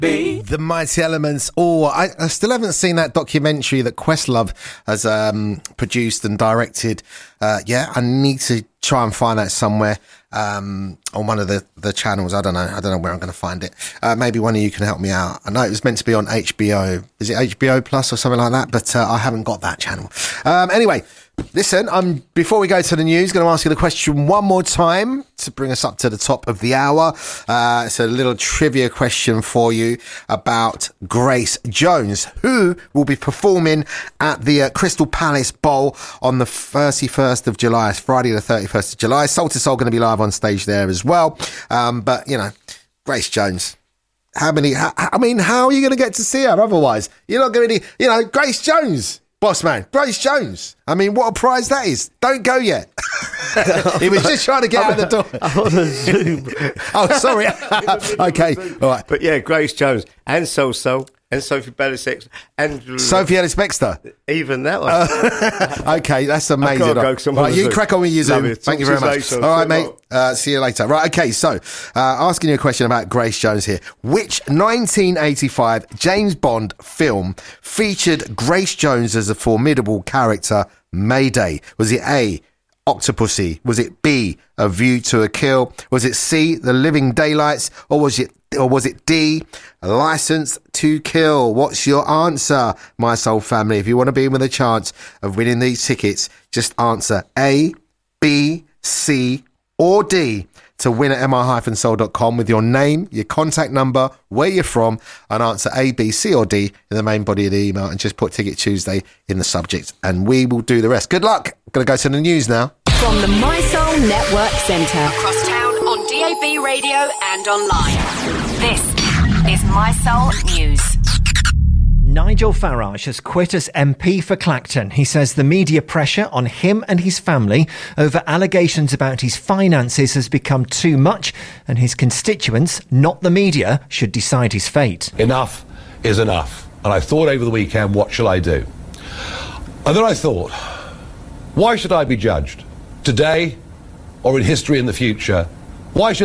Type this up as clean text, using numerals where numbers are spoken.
The Mighty Elements. Oh, I still haven't seen that documentary that Questlove has produced and directed. I need to try and find that somewhere on one of the channels. I don't know where I'm going to find it. Maybe one of you can help me out. I know it was meant to be on HBO. Is it HBO Plus or something like that? But I haven't got that channel. Anyway, listen, before we go to the news, going to ask you the question one more time to bring us up to the top of the hour. It's a little trivia question for you about Grace Jones, who will be performing at the Crystal Palace Bowl on the 31st of July. It's Friday the 31st of July. Soul II Soul going to be live on stage there as well. But, you know, Grace Jones. How are you going to get to see her otherwise? You're not going to, Grace Jones. Boss man, Grace Jones. I mean, what a prize that is. Don't go yet. He was just trying to get out the door. I'm on a Zoom. Oh, sorry. Okay, all right. But yeah, Grace Jones and Soul Soul and Sophie Bellasex and Sophie Ellis-Bextor. Even that one. Okay, that's amazing. I can't go, right, you crack on with your Zoom. Thank you very much. Later. All right, mate. See you later. Right, okay, so asking you a question about Grace Jones here. Which 1985 James Bond film featured Grace Jones as a formidable character, Mayday? Was it A, Octopussy? Was it B, A View to a Kill? Was it C, The Living Daylights? Or was it D, License to Kill? What's your answer, my soul family? If you want to be in with a chance of winning these tickets, just answer A, B, C, or D to win at mi-soul.com with your name, your contact number, where you're from, and answer A, B, C, or D in the main body of the email, and just put Ticket Tuesday in the subject, and we will do the rest. Good luck. I'm going to go to the news now. From the My Soul Network Centre. Across town on DAB radio and online. This is My Soul News. Nigel Farage has quit as MP for Clacton. He says the media pressure on him and his family over allegations about his finances has become too much, and his constituents, not the media, should decide his fate. Enough is enough. And I thought over the weekend, what shall I do? And then I thought, why should I be judged? Today or in history in the future? Why should